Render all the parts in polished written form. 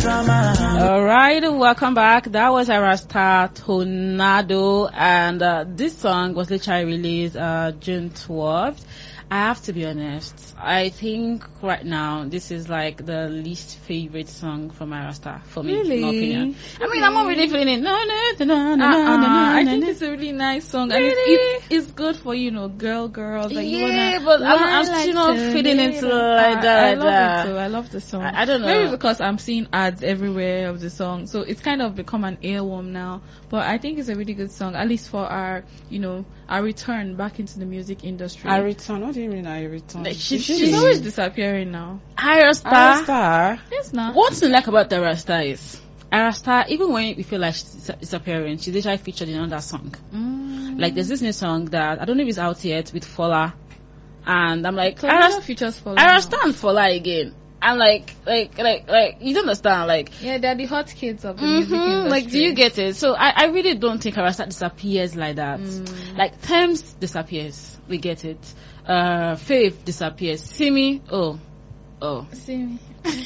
All right, welcome back. That was Arasta Tornado, and this song was literally released June 12th. I have to be honest, I think right now this is like the least favorite song from Arasta for me, in my opinion. I mean, I'm not really feeling it. I think it's a really nice song, and it's good for, you know, girls. Like, yeah, but I'm still not feeling it like that. I love it too. I love the song. I don't know. Maybe because I'm seeing ads everywhere of the song, so it's kind of become an earworm now. But I think it's a really good song, at least for our, you know, our return back into the music industry. Our return? What do you mean our return? She's always disappearing now. Arasta. Yes, now. What's the like about the Arasta is Arasta, even when we feel like she's disappearing, she's literally featured in another song. Like there's this new song that I don't know if it's out yet with Fola, and I'm like, Arasta features Fola. Arasta and Fola again. And like you don't understand, like, yeah, they're the hot kids of the music industry. Like, do you get it? So I really don't think Arasta disappears like that. Like Thames disappears, we get it. Faith disappears. Simi, Simi.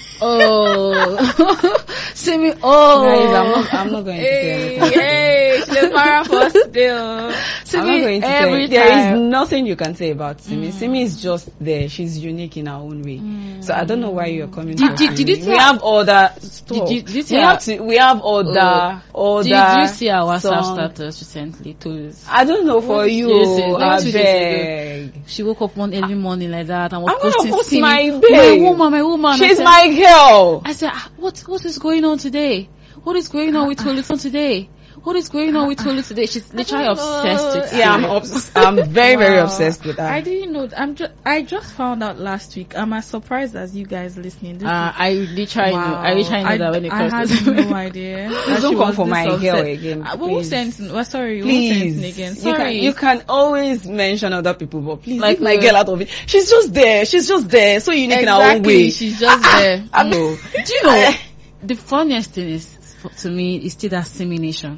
Simi, Guys, I'm not going to say anything. Hey, she's para for still. I'm not going to say. There is nothing you can say about Simi. Simi is just there. She's unique in her own way. So I don't know why you're coming to Simi. We have other stuff. We have other. Did you see our WhatsApp status recently too? I don't know for you. I beg. She woke up one early morning like that and was posting Simi. My woman. She's my girl. I said, what is going on today? What is going on with Toluton today? What is going on with Tolu today? She's literally obsessed with I'm very, very obsessed with her. I didn't know. I just found out last week. I'm as surprised as you guys listening. I literally know. I literally know that when it comes to I had no idea. Don't come for my girl again. Who sent again? Sorry. You can always mention other people, but please leave my girl out of it. She's just there. So unique in her own way. She's just there. I know. Do you know, the funniest thing is, to me, is still that Semination.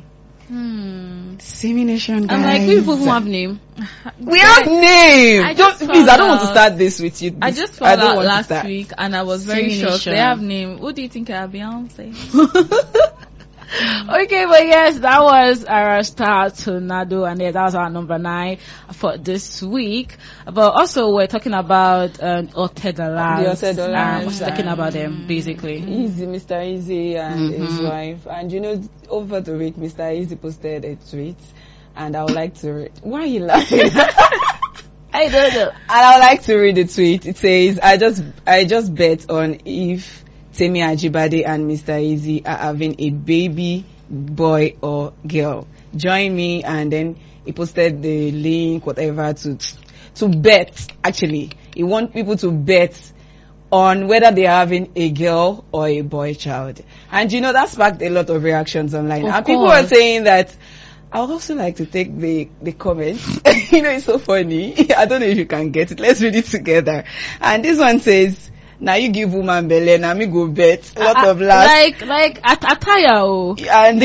Semination, guys. I'm like, people who have name. We have name. I don't want to start this with you. I just found out last week, and I was very shocked. They have name. Who do you think are Beyonce? Okay, but yes, that was Arasta Tornado, and that was our number 9 for this week. But also, we're talking about Otedola. We're talking about them, basically. Mr. Easy and his wife. And you know, over the week, Mr. Easy posted a tweet, and I would like to read. Why are you laughing? I don't know. And I would like to read the tweet. It says, I just bet on if Temi Ajibade and Mr. Easy are having a baby, boy or girl. Join me, and then he posted the link, whatever, to bet. Actually, he wants people to bet on whether they are having a girl or a boy child. And you know, that sparked a lot of reactions online. And people were saying that, I would also like to take the comments. You know, it's so funny. I don't know if you can get it. Let's read it together. And this one says, now you give woman belly, now me go bet. A lot of laughs. Like attire. And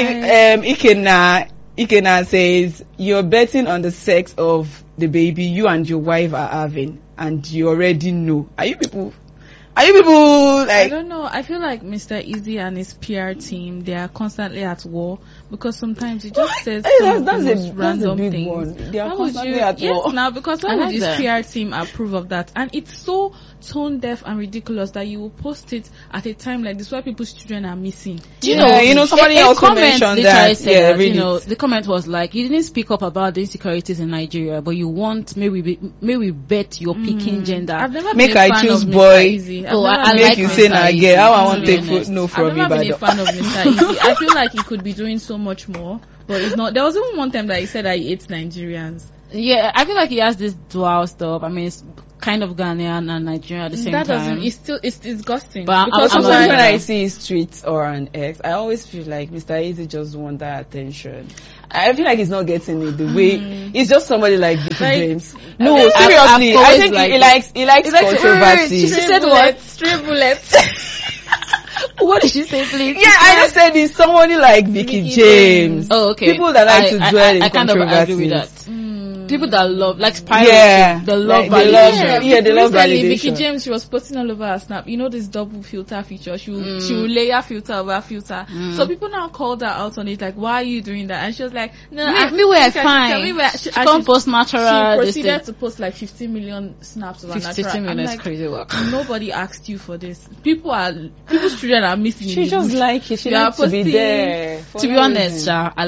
Ikena says, you're betting on the sex of the baby you and your wife are having, and you already know. Are you people like? I don't know. I feel like Mr. Easy and his PR team, they are constantly at war, because sometimes he just says that's random things. One. They are constantly at war. Yes, now, because why would his PR team approve of that? And it's so tone deaf and ridiculous that you will post it at a time like this where people's children are missing. Do you know, somebody else mentioned that. You know, the comment was like, you didn't speak up about the insecurities in Nigeria, but you want, may we bet you're picking gender. I've never make been a I fan choose of boy. Mr. Easy. I make you say now again. How I want to take food no from me, I've never been a fan of Mr. Easy. I feel like he could be doing so much more, but it's not. There was even one time that he said that he hates Nigerians. Yeah, I feel like he has this dual stuff. I mean, it's kind of Ghanaian and Nigerian at the same time. It's disgusting. But because sometimes when I see his tweets or an ex, I always feel like Mr. Easy just wants that attention. I feel like he's not getting it the way. He's just somebody like Vicky James. No, seriously, I think he likes controversy. She said what? Stray bullets. What did she say, please? Yeah, I just said he's somebody like Vicky James. Oh, okay. People that like to dwell in I kind controversy. of agree with that. people that love, like Spyro, Yeah. they love Like, they love- validation. yeah, they love Recently, validation. Mickey James, she was posting all over her Snap. You know this double filter feature. She will layer filter over filter. So people now called her out on it, like, why are you doing that? And she was like, no, Me where I tell fine. me where She can't post natural. She this thing. proceeded to post like 15 million snaps of her natural. 15 I'm million is like, crazy work. nobody asked you for this. People's children are missing. She in the just bush. like it. She You are likes to be posting- there. To be honest,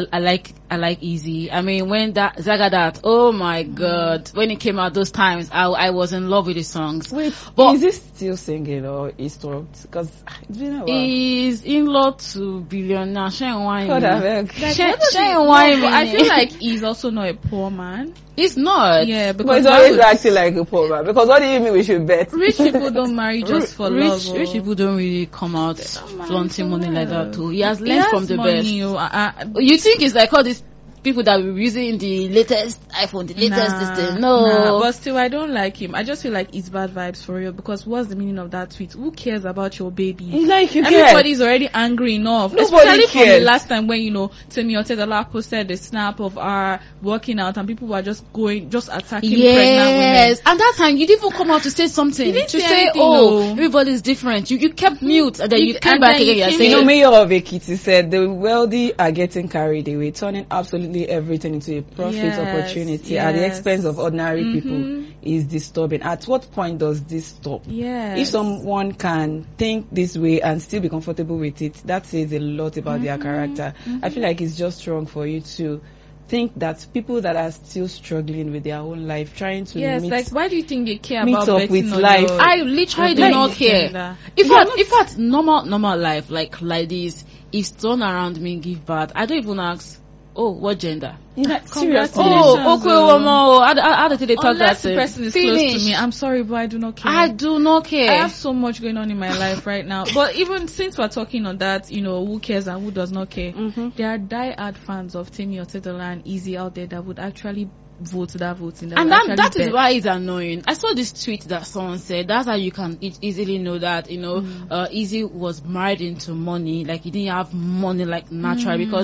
I like Easy. I mean, when that Zagadat, oh my god, when it came out those times, I was in love with the songs. Wait, But- is he still singing or he stopped? Because it's been a while. He's in law to billionaire Shane Wine. God, I beg. Like, Shane what does he- Wine. No, but I feel like he's also not a poor man. It's not. Yeah, But because he's why always would- acting like a poor man. Because what do you mean we should bet? rich people don't marry just for love. Rich people don't really come out flaunting money like that too. He has He learned has from the money, best. You think it's like all these people that were using the latest iPhone, the latest this thing? No. but still, I don't like him. I just feel like it's bad vibes for real. Because what's the meaning of that tweet? Who cares about your baby? It's like you care. Everybody's already angry enough. Nobody Especially from the cares. last time when, Temi Otedola posted the snap of her working out and people were just attacking pregnant women. Yes, and that time you didn't even come out to say something. You didn't to say say, anything, oh, no. everybody's different. You kept mute, and then you came and back then again. you You're came saying, You know, in. Mayor of Ekiti said the wealthy are getting carried away, turning absolutely everything into a profit Yes, opportunity at the yes. expense of ordinary people is disturbing. At what point does this stop? Yes. If someone can think this way and still be comfortable with it, that says a lot about their character. I feel like it's just wrong for you to think that people that are still struggling with their own life, trying to Yes, meet, like why do you think they care meet about up betting with on life. your- I literally do Like not this care. gender. In fact, normal life like this, if someone around me give birth, I don't even ask, oh, what gender? Congratulations. Oh, okay, well, how did they talk that? Unless the person is close Finish. to me, I'm sorry, but I do not care. I do not care. I have so much going on in my life right now. But even since we're talking on that, who cares and who does not care, there are die-hard fans of Temi Otedola and Easy out there that would actually vote that vote in that. And would actually that is bet. why it's annoying. I saw this tweet that someone said, that's how you can easily know that, Easy was married into money, like he didn't have money like natural, because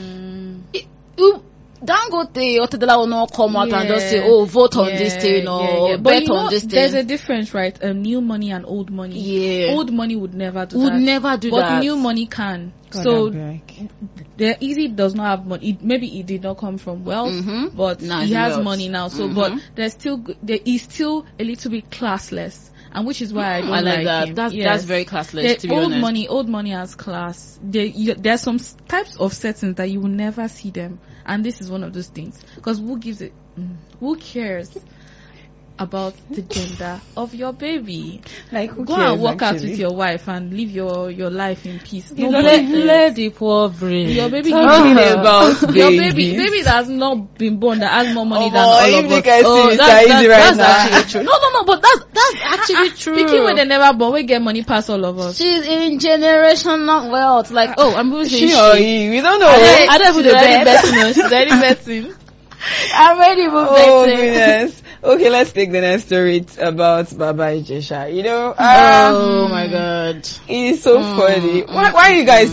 Dangote Otedola will not come out and just say, oh, vote on this thing or But bet on this thing. there's a difference, right? New money and old money. Yeah. Old money would never do Would that. never do but that. new money can. God, So I'm like, the Easy does not have money. Maybe he did not come from wealth, but Now he he's has wealth. money now. So, but there is still a little bit classless, and which is why I don't I like like that. him. That's Yes. very classless, to be old honest. old money has class. There's some types of settings that you will never see them, and this is one of those things. Because who gives it? Who cares about the gender of your baby? like who Go cares, and work out actually? with your wife and live your life in peace. You Nobody let- cares. Let the poor breathe. Your baby Talking gives- about your babies. baby that has not been born, that has more money Oh, than all if of you us. can see Mr. that's Easy right that's now. actually true. No, but that's actually true. Speaking when they never born, we get money past all of us. She's in generational wealth. Like, oh, I'm moving She or he, we don't know. I don't She's even already bet. betting. She's already betting. I'm ready to move Oh betting. goodness. Okay, let's take the next story. It's about Baba Ijesha. Oh my god. It's so funny. Why you guys?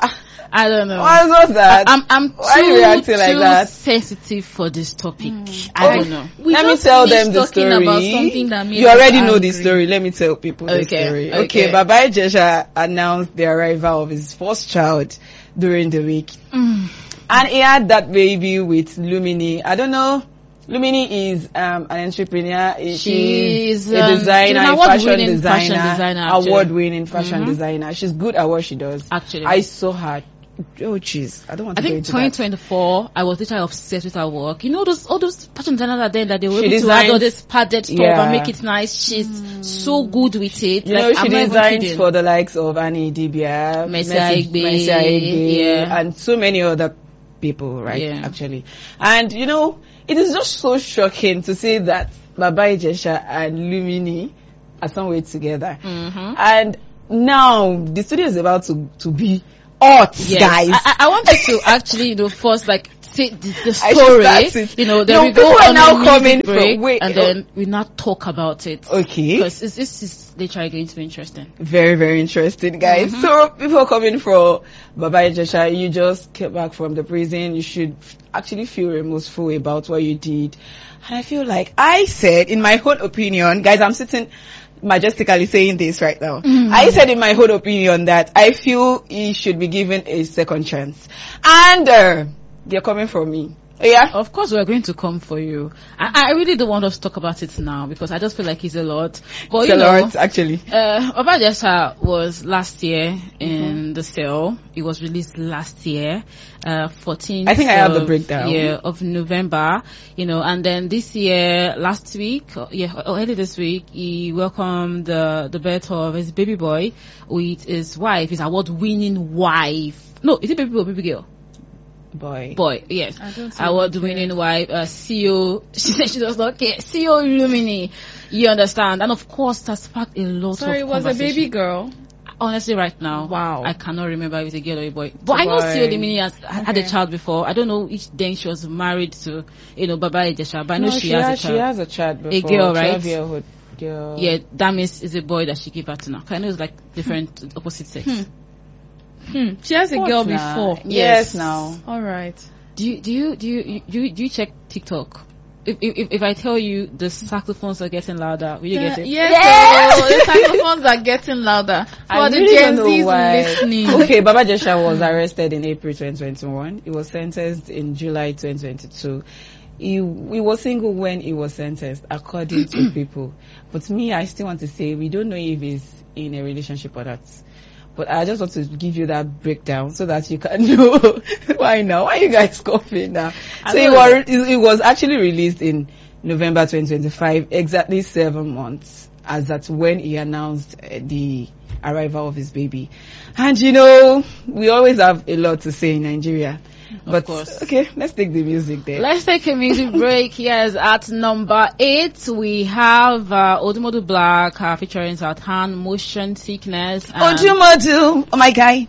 I don't know. Why was that? I'm Why are you too reacting like that? sensitive for this topic. I don't know. We Let me just tell finished them the talking story. about something that made You already us know the angry. story. Let me tell people the Okay, story. okay. Okay, Baba Ijesha announced the arrival of his first child during the week. And he had that baby with Lumini. I don't know. Lumini is an entrepreneur. She's a designer, an a award-winning fashion designer, actually. award-winning fashion designer. She's good at what she does. Actually. I saw her. Oh jeez, I don't want I to go think into that. 2024, I was literally obsessed with her work. You know, all those fashion designers are there that they were She able to designs- add all this padded stuff Yeah. and make it nice. She's so good with it. You like, know, she I'm not even designs kidding. for the likes of Annie Dibia, Mercy Aigbe, Aigbe, yeah. and so many other people, right? Yeah. Actually, and you know, it is just so shocking to see that Baba Ijesha and Lumini are somewhere together, and now the studio is about to be hot, Yes. guys. I want you to actually, first, like, say the I should start story, it. you know, then No, we go people are on now a music coming from- break, wait, and then we not talk about it. Okay. Because this is literally going to be interesting. Very, very interesting, guys. So, people coming from Baba Ijesha, you just came back from the prison. You should actually feel remorseful about what you did. And I feel like I said, in my own opinion, guys, I'm sitting majestically saying this right now. I said in my own opinion that I feel he should be given a second chance. And they're coming from me. Yeah. Of course, we're going to come for you. I really don't want us to talk about it now because I just feel like it's a lot. But It's you a know, lot, actually. Baba Ijesha was last year in the cell. It was released last year, 14th. I think I have the breakdown. Yeah, of November. You know, and then this year, last week, early this week, he welcomed the birth of his baby boy with his wife, his award-winning wife. No, is it baby boy or baby girl? Boy, yes. I don't Award-winning wife, CEO. She said she does not care. CEO Lumini. You understand? And of course, that sparked a lot Sorry, of it was a conversation. baby girl. Honestly, right now, Wow. I cannot remember if it's a girl or a boy. But I know Boy. CEO Lumini has had a Okay. child before. I don't know which then she was married to, you know, Baba Ijesha, but I know No, she has a She child. has a child before. girl, right? 12-year-old girl. Yeah, that means it's a boy that she gave birth to now. 'Cause I know it's like different, opposite sex. She has a What girl now? before. Yes, now. All right. Do you check TikTok? If I tell you the saxophones are getting louder, will you get it? Yes, so the saxophones are getting louder. I For the really Gen don't know Zs why. listening. Okay, Baba Ijesha was arrested in April 2021. He was sentenced in July 2022. He was single when he was sentenced, according to people. But me, I still want to say we don't know if he's in a relationship or not. But I just want to give you that breakdown so that you can know. Why now? Why are you guys coughing now? So it was actually released in November 2025, exactly 7 months, as that's when he announced the arrival of his baby. And you know, we always have a lot to say in Nigeria. But course. okay, let's take the music there. Let's take a music break. Yes, at number 8 we have Odumodu Black featuring Zlatan, Motion Sickness. And Odumodu, oh my guy.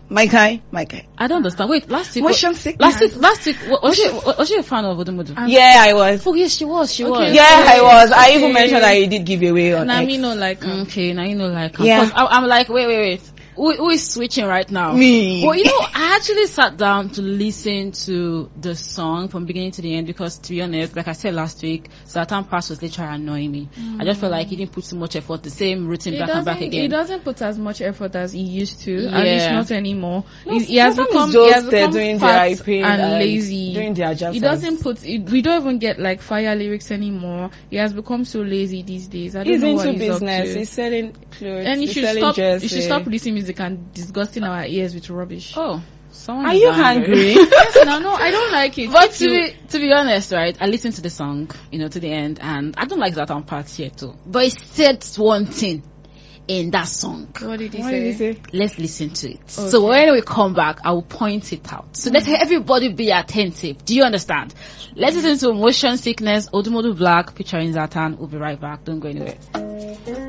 I don't understand. Wait, last week Motion Sickness. last week was she a fan of Odumodu? Yeah, I was. Oh yes, she was. Okay. Yeah, I was. I Okay. even mentioned that he did give away on Now X. me know like Okay, now you know like Yeah. 'cause I'm like wait. Who is switching right now? Me. Well, you know, I actually sat down to listen to the song from beginning to the end because, to be honest, like I said last week, Zlatan Pass was literally annoying me. I just felt like he didn't put too much effort. The same routine back and back He again. doesn't put as much effort as he used to. Yeah. At least not anymore. No, He has sometimes become, just, he has become doing the fat hyping and and lazy. doing the adjustments. He doesn't put. We don't even get like fire lyrics anymore. He has become so lazy these days. I don't He's know what into he's business. up to. He's selling clothes. And he he's should selling stop. jersey. He should stop releasing music and disgusting our ears with rubbish. Oh, someone Are is you hungry? Yes, no, I don't like it. But If to you- be honest, right, I listened to the song, you know, to the end, and I don't like Zlatan part here too. But he said one thing in that song. what did he What say? did he say? Let's listen to it. Okay. So when we come back, I will point it out. So let everybody be attentive. Do you understand? Let's listen to Motion Sickness, Odumodu Black featuring Zlatan. We'll be right back. Don't go anywhere.